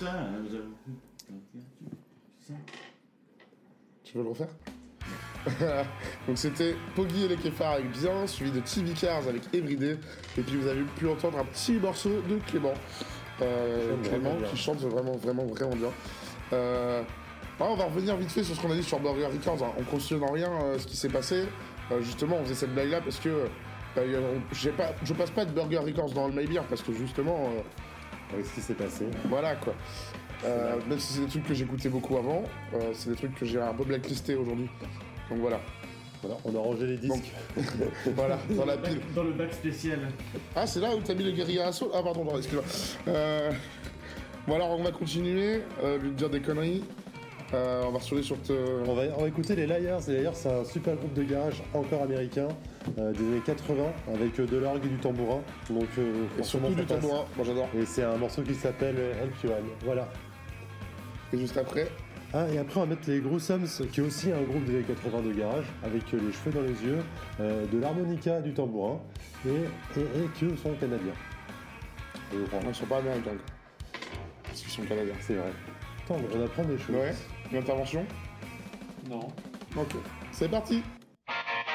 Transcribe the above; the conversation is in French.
là. Tu veux le refaire? Donc c'était Poggy et les Kéfars avec Bien, suivi de TV Cars avec Everyday, et puis vous avez pu entendre un petit morceau de Clément, Clément qui chante vraiment bien. On va revenir vite fait sur ce qu'on a dit sur Burger Records, hein. On cautionne en rien ce qui s'est passé. Justement on faisait cette blague là parce que je passe pas de Burger Records dans le Maybeer parce que justement avec ce qui s'est passé. Voilà quoi. Même si c'est des trucs que j'écoutais beaucoup avant, c'est des trucs que j'ai un peu blacklistés aujourd'hui. Donc voilà. Voilà, on a rangé les disques. Donc, voilà, dans la pile. Dans le bac spécial. Ah, c'est là où t'as mis le guérilla assaut. Ah, pardon, excuse-moi. Bon, alors on va continuer, lui dire des conneries. On va retourner sur On va écouter les Liars. Les Liars, c'est un super groupe de garage encore américain des années 80 avec de l'orgue et du tambourin. Donc, et surtout du tambourin, moi j'adore. Et c'est un morceau qui s'appelle Help You One. Voilà. Et juste après. Ah, et après on va mettre les Gruesomes, qui est aussi un groupe des années 80 de garage, avec les cheveux dans les yeux, de l'harmonica, du tambourin, et qui eux sont canadiens. Ils sont pas américains. Parce qu'ils sont canadiens. C'est vrai. Attends, on apprend des choses. Ouais, une intervention? Non. Ok, c'est parti.